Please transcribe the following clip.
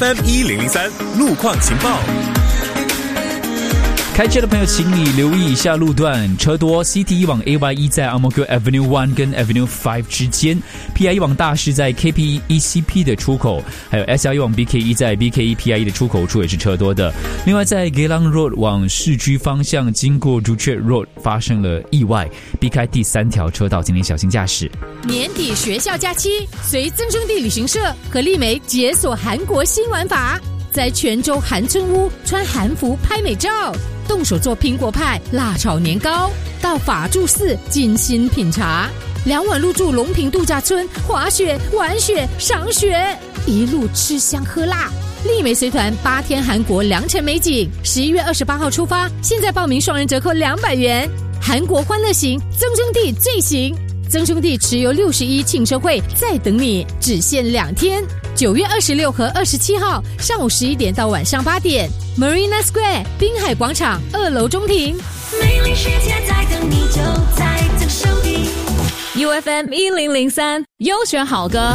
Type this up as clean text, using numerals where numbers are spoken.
FM1003路况情报。 开车的朋友，请你留意以下路段车多 ：CT 往 AY1 在 Ang Mo Kio Avenue 1跟 Avenue 5之间 ；PI1 往大师在 KP ECP 的出口，还有 SR1 往 BK1 在 BK1 PI1 的出口处也是车多的。另外，在 Geylang Road 往市区方向，经过 Joo-Chiat Road 发生了意外，避开第3条车道，请你小心驾驶。 年底学校假期，随增生地旅行社和丽梅解锁韩国新玩法，在泉州韩村屋穿韩服拍美照，动手做苹果派、辣炒年糕，到法住寺精心品茶，2晚入住龙平度假村，滑雪、玩雪、赏雪，一路吃香喝辣。丽梅随团8天韩国良辰美景，11月28号出发，现在报名双人折扣200元。韩国欢乐行，增生地最行。增生地持有61庆生会在等你，只限2天，9月26和27号上午11点到晚上8点 Marina Square 滨海广场2楼中庭。 美丽世界在等你，就在增生地。 UFM 1003优选好歌。